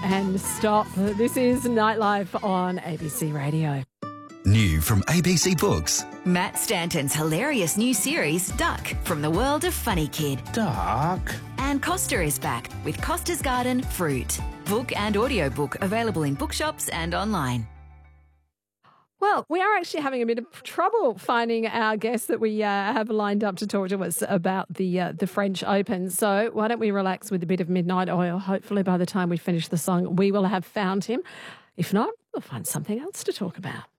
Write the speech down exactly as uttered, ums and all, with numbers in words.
and stop. This is Nightlife on A B C Radio. New from A B C Books. Matt Stanton's hilarious new series, Duck, from the world of Funny Kid. Duck. And Costa is back with Costa's Garden Fruit. Book and audiobook available in bookshops and online. Well, we are actually having a bit of trouble finding our guests that we uh, have lined up to talk to us about the uh, the French Open. So why don't we relax with a bit of Midnight Oil? Hopefully by the time we finish the song, we will have found him. If not, we'll find something else to talk about.